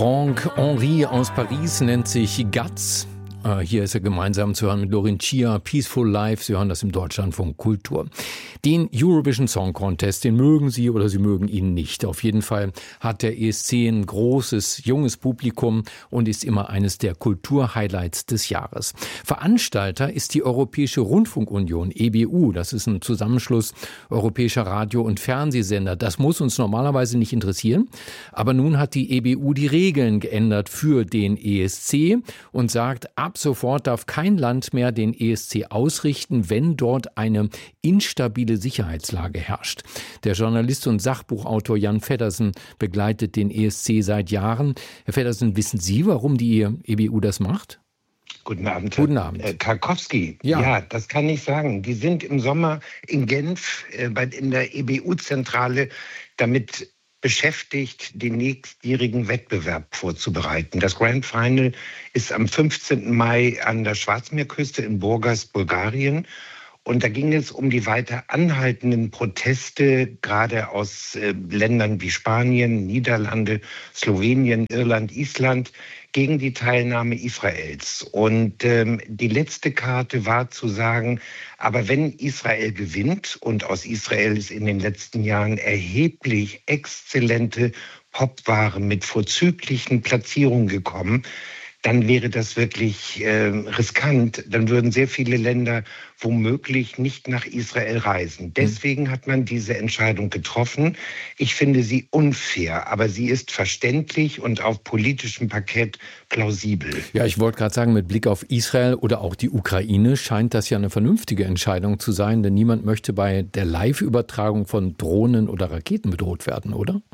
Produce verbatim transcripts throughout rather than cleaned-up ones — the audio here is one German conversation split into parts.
Franck Henry aus Paris nennt sich Guts. Hier ist er gemeinsam zu hören mit Lorin Chia, Peaceful Life. Sie hören das im Deutschlandfunk Kultur. Den Eurovision Song Contest, den mögen Sie oder Sie mögen ihn nicht. Auf jeden Fall hat der E S C ein großes, junges Publikum und ist immer eines der Kulturhighlights des Jahres. Veranstalter ist die Europäische Rundfunkunion, E B U. Das ist ein Zusammenschluss europäischer Radio- und Fernsehsender. Das muss uns normalerweise nicht interessieren. Aber nun hat die E B U die Regeln geändert für den E S C und sagt, ab sofort darf kein Land mehr den E S C ausrichten, wenn dort eine instabile Sicherheitslage herrscht. Der Journalist und Sachbuchautor Jan Feddersen begleitet den E S C seit Jahren. Herr Feddersen, wissen Sie, warum die E B U das macht? Guten Abend. Guten Abend. Äh, Karkowski. Ja. ja, das kann ich sagen. Die sind im Sommer in Genf äh, bei, in der E B U-Zentrale damit beschäftigt, den nächstjährigen Wettbewerb vorzubereiten. Das Grand Final ist am fünfzehnten Mai an der Schwarzmeerküste in Burgas, Bulgarien. Und da ging es um die weiter anhaltenden Proteste, gerade aus äh, Ländern wie Spanien, Niederlande, Slowenien, Irland, Island, gegen die Teilnahme Israels. Und ähm, die letzte Karte war zu sagen, aber wenn Israel gewinnt, und aus Israel ist in den letzten Jahren erheblich exzellente Popware mit vorzüglichen Platzierungen gekommen, dann wäre das wirklich äh, riskant. Dann würden sehr viele Länder womöglich nicht nach Israel reisen. Deswegen hat man diese Entscheidung getroffen. Ich finde sie unfair, aber sie ist verständlich und auf politischem Parkett plausibel. Ja, ich wollte gerade sagen, mit Blick auf Israel oder auch die Ukraine scheint das ja eine vernünftige Entscheidung zu sein, denn niemand möchte bei der Live-Übertragung von Drohnen oder Raketen bedroht werden, oder?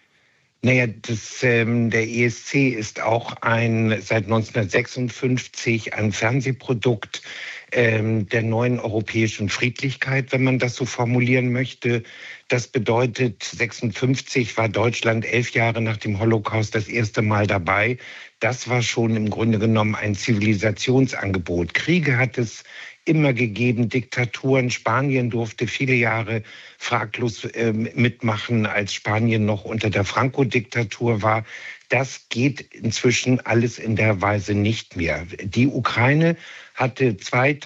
Naja, das, ähm, der E S C ist auch ein seit neunzehnhundertsechsundfünfzig ein Fernsehprodukt ähm, der neuen europäischen Friedlichkeit, wenn man das so formulieren möchte. Das bedeutet, sechsundfünfzig war Deutschland elf Jahre nach dem Holocaust das erste Mal dabei. Das war schon im Grunde genommen ein Zivilisationsangebot. Kriege hat es immer gegeben, Diktaturen. Spanien durfte viele Jahre fraglos äh, mitmachen, als Spanien noch unter der Franco-Diktatur war. Das geht inzwischen alles in der Weise nicht mehr. Die Ukraine hatte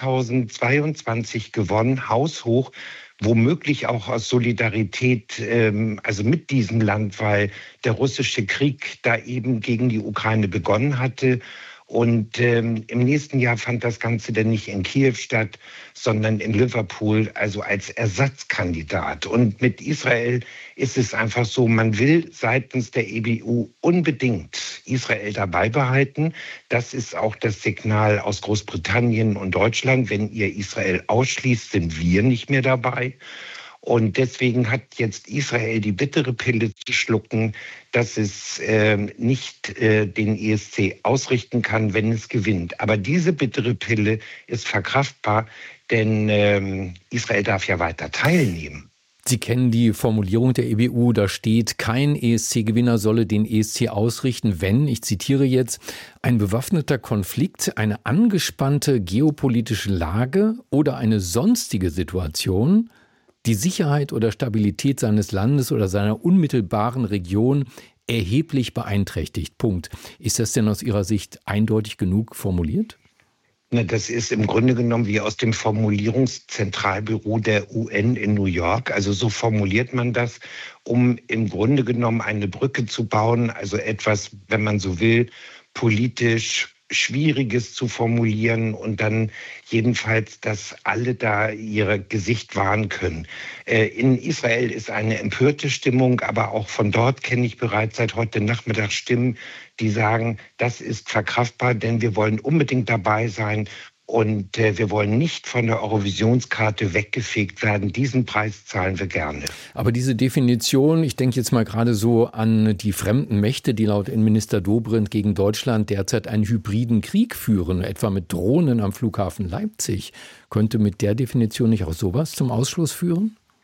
zweitausendzweiundzwanzig gewonnen, haushoch, womöglich auch aus Solidarität, ähm, also mit diesem Land, weil der russische Krieg da eben gegen die Ukraine begonnen hatte. Und ähm, im nächsten Jahr fand das Ganze dann nicht in Kiew statt, sondern in Liverpool, also als Ersatzkandidat. Und mit Israel ist es einfach so, man will seitens der E B U unbedingt Israel dabei behalten. Das ist auch das Signal aus Großbritannien und Deutschland. Wenn ihr Israel ausschließt, sind wir nicht mehr dabei. Und deswegen hat jetzt Israel die bittere Pille zu schlucken, dass es äh, nicht äh, den E S C ausrichten kann, wenn es gewinnt. Aber diese bittere Pille ist verkraftbar, denn ähm, Israel darf ja weiter teilnehmen. Sie kennen die Formulierung der E B U, da steht, kein E S C-Gewinner solle den E S C ausrichten, wenn, ich zitiere jetzt, ein bewaffneter Konflikt, eine angespannte geopolitische Lage oder eine sonstige Situation die Sicherheit oder Stabilität seines Landes oder seiner unmittelbaren Region erheblich beeinträchtigt. Punkt. Ist das denn aus Ihrer Sicht eindeutig genug formuliert? Na, das ist im Grunde genommen wie aus dem Formulierungszentralbüro der U N in New York. Also so formuliert man das, um im Grunde genommen eine Brücke zu bauen, also etwas, wenn man so will, politisch Schwieriges zu formulieren und dann jedenfalls, dass alle da ihr Gesicht wahren können. In Israel ist eine empörte Stimmung, aber auch von dort kenne ich bereits seit heute Nachmittag Stimmen, die sagen, das ist verkraftbar, denn wir wollen unbedingt dabei sein. Und äh, wir wollen nicht von der Eurovisionskarte weggefegt werden. Diesen Preis zahlen wir gerne. Aber diese Definition, ich denke jetzt mal gerade so an die fremden Mächte, die laut Innenminister Dobrindt gegen Deutschland derzeit einen hybriden Krieg führen, etwa mit Drohnen am Flughafen Leipzig. Könnte mit der Definition nicht auch sowas zum Ausschluss führen?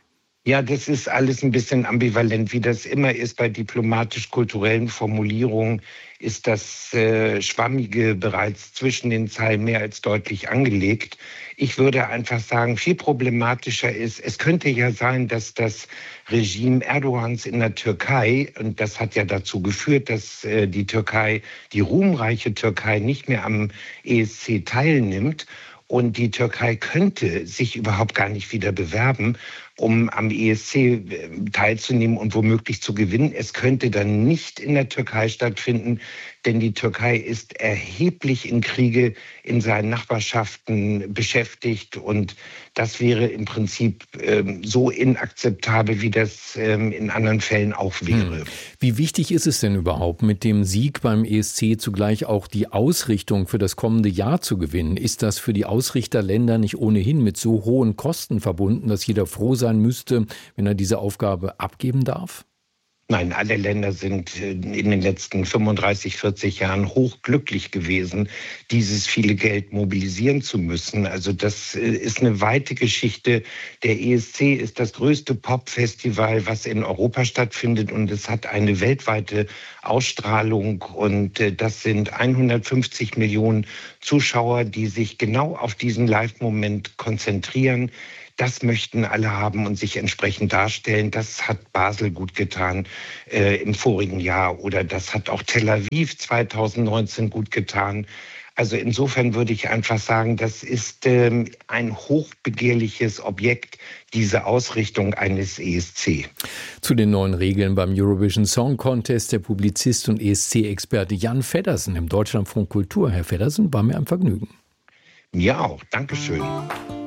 Ja, das ist alles ein bisschen ambivalent, wie das immer ist bei diplomatisch-kulturellen Formulierungen, ist das äh, Schwammige bereits zwischen den Zeilen mehr als deutlich angelegt. Ich würde einfach sagen, viel problematischer ist, es könnte ja sein, dass das Regime Erdogans in der Türkei, und das hat ja dazu geführt, dass äh, die Türkei, die ruhmreiche Türkei, nicht mehr am E S C teilnimmt. Und die Türkei könnte sich überhaupt gar nicht wieder bewerben, um am E S C teilzunehmen und womöglich zu gewinnen. Es könnte dann nicht in der Türkei stattfinden, denn die Türkei ist erheblich in Kriege in seinen Nachbarschaften beschäftigt. Und das wäre im Prinzip ähm, so inakzeptabel, wie das ähm, in anderen Fällen auch wäre. Hm. Wie wichtig ist es denn überhaupt, mit dem Sieg beim E S C zugleich auch die Ausrichtung für das kommende Jahr zu gewinnen? Ist das für die Ausrichterländer nicht ohnehin mit so hohen Kosten verbunden, dass jeder froh sein müsste, wenn er diese Aufgabe abgeben darf? Nein, alle Länder sind in den letzten fünfunddreißig, vierzig Jahren hochglücklich gewesen, dieses viele Geld mobilisieren zu müssen. Also das ist eine weite Geschichte. Der E S C ist das größte Popfestival, was in Europa stattfindet, und es hat eine weltweite Ausstrahlung, und das sind hundertfünfzig Millionen Zuschauer, die sich genau auf diesen Live-Moment konzentrieren. Das möchten alle haben und sich entsprechend darstellen. Das hat Basel gut getan äh, im vorigen Jahr, oder das hat auch Tel Aviv zweitausendneunzehn gut getan. Also insofern würde ich einfach sagen, das ist ähm, ein hochbegehrliches Objekt, diese Ausrichtung eines E S C. Zu den neuen Regeln beim Eurovision Song Contest der Publizist und E S C-Experte Jan Feddersen im Deutschlandfunk Kultur. Herr Feddersen, war mir ein Vergnügen. Mir auch. Dankeschön.